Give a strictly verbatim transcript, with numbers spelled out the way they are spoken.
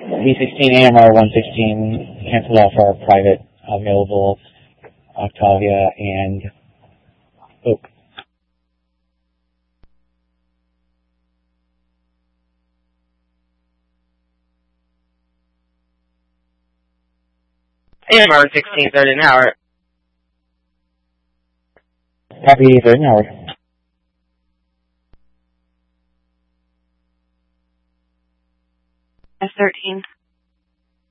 V sixteen A M R one sixteen, cancel off our private available Octavia and Oak. A M R sixteen, third an hour. Copy, third an hour. S thirteen.